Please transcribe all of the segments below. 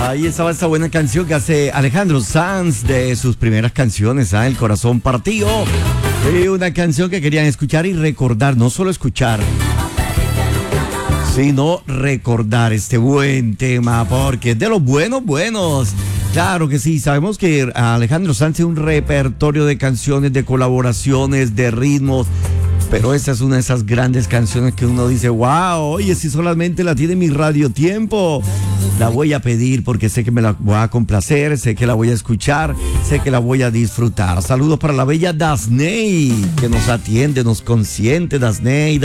Ahí estaba esta buena canción que hace Alejandro Sanz de sus primeras canciones, El Corazón Partido. Y una canción que querían escuchar y recordar, no solo escuchar, sino recordar este buen tema, porque es de los buenos. Claro que sí, sabemos que Alejandro Sanz tiene un repertorio de canciones, de colaboraciones, de ritmos. Pero esta es una de esas grandes canciones que uno dice, wow, oye, si solamente la tiene mi Radio Tiempo, la voy a pedir porque sé que me la voy a complacer, sé que la voy a escuchar, sé que la voy a disfrutar. Saludos para la bella Dasney, que nos atiende, nos consiente, Dasney.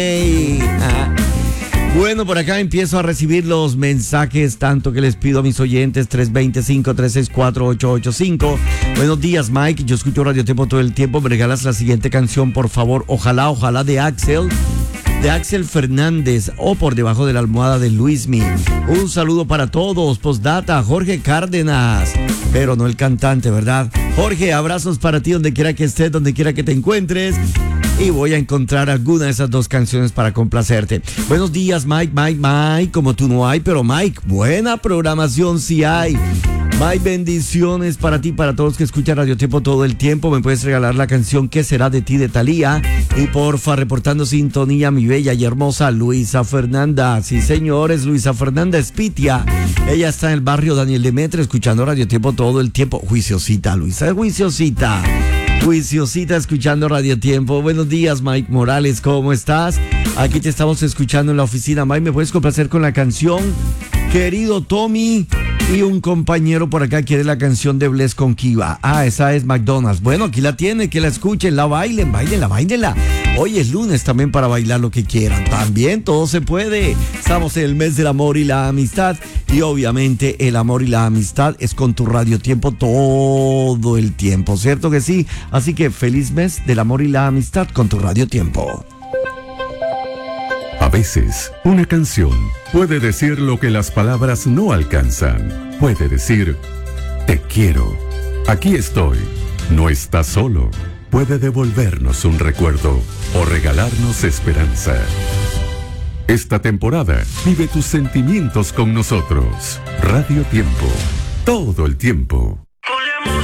Bueno, por acá empiezo a recibir los mensajes, tanto que les pido a mis oyentes, 325-364-885. Buenos días, Mike, yo escucho Radio Tiempo todo el tiempo, me regalas la siguiente canción, por favor, ojalá de Axel Fernández, o Por Debajo de la Almohada de Luismi. Un saludo para todos, postdata, Jorge Cárdenas, pero no el cantante, ¿verdad? Jorge, abrazos para ti donde quiera que estés, donde quiera que te encuentres. Y voy a encontrar alguna de esas dos canciones para complacerte. Buenos días, Mike. Como tú no hay, pero Mike, buena programación sí hay. Mike, bendiciones para ti, para todos que escuchan Radio Tiempo todo el tiempo. Me puedes regalar la canción ¿Qué será de ti? De Thalía. Y porfa, reportando sintonía, mi bella y hermosa Luisa Fernanda. Sí, señores, Luisa Fernanda Espitia. Ella está en el barrio Daniel Demetrio escuchando Radio Tiempo todo el tiempo. Juiciosita, Luisa, juiciosita, escuchando Radio Tiempo. Buenos días, Mike Morales, ¿cómo estás? Aquí te estamos escuchando en la oficina. Mike, ¿me puedes complacer con la canción Querido Tommy? Y un compañero por acá quiere la canción de Bless con Kiva. Esa es McDonald's. Bueno, aquí la tiene, que la escuchen, la bailen. Hoy es lunes también para bailar lo que quieran. También todo se puede. Estamos en el mes del amor y la amistad. Y obviamente el amor y la amistad es con tu Radio Tiempo todo el tiempo, ¿cierto que sí? Así que feliz mes del amor y la amistad con tu Radio Tiempo. A veces, una canción puede decir lo que las palabras no alcanzan. Puede decir, te quiero, aquí estoy, no estás solo. Puede devolvernos un recuerdo o regalarnos esperanza. Esta temporada, vive tus sentimientos con nosotros. Radio Tiempo, todo el tiempo.